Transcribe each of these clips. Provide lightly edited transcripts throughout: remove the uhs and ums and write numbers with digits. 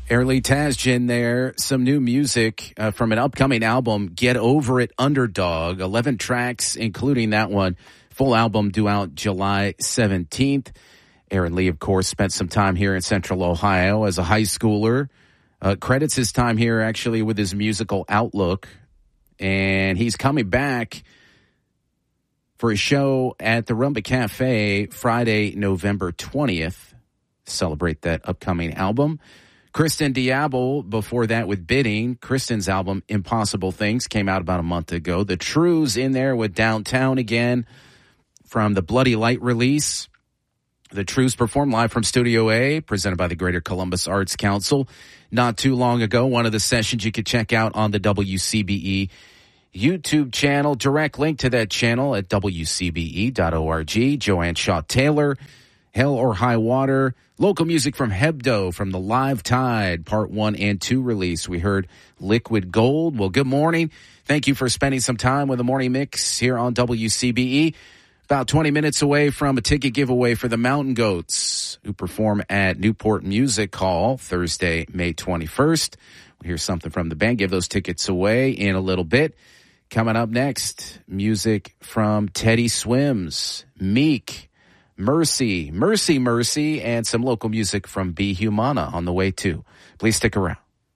Airly Tasjin there, some new music from an upcoming album, Get Over It Underdog, 11 tracks, including that one. Full album due out July 17th. Aaron Lee, of course, spent some time here in Central Ohio as a high schooler. Credits his time here actually with his musical outlook. And he's coming back for a show at the Rumba Cafe Friday, November 20th. Celebrate that upcoming album. Kristen Diablo, before that with Bidding. Kristen's album, Impossible Things, came out about a month ago. The Trues in there with Downtown again from the Bloody Light release. The Trues performed live from Studio A, presented by the Greater Columbus Arts Council. Not too long ago, one of the sessions you could check out on the WCBE YouTube channel. Direct link to that channel at WCBE.org. Joanne Shaw Taylor, Hell or High Water. Local music from Hebdo from the Live Tide Part 1 and 2 release. We heard Liquid Gold. Well, good morning. Thank you for spending some time with the Morning Mix here on WCBE. About 20 minutes away from a ticket giveaway for the Mountain Goats, who perform at Newport Music Hall Thursday, May 21st. We'll hear something from the band. Give those tickets away in a little bit. Coming up next, music from Teddy Swims, Meek, Mercy, Mercy, Mercy, and some local music from B. Humana on the way too. Please stick around.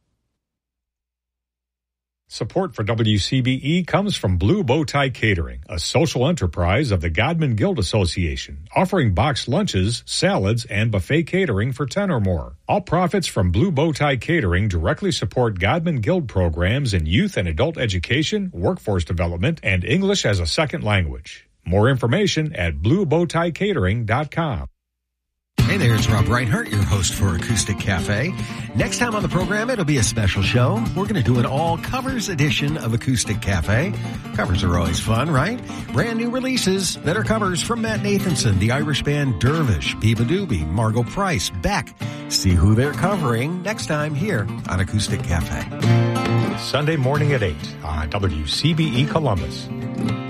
Support for WCBE comes from Blue Bow Tie Catering, a social enterprise of the Godman Guild Association, offering boxed lunches, salads, and buffet catering for 10 or more. All profits from Blue Bow Tie Catering directly support Godman Guild programs in youth and adult education, workforce development, and English as a second language. More information at bluebowtiecatering.com. Hey there, it's Rob Reinhardt, your host for Acoustic Cafe. Next time on the program, it'll be a special show. We're going to do an all-covers edition of Acoustic Cafe. Covers are always fun, right? Brand new releases, better covers from Matt Nathanson, the Irish band Dervish, Biba Doobie, Margot Price, Beck. See who they're covering next time here on Acoustic Cafe. Sunday morning at 8 on WCBE Columbus.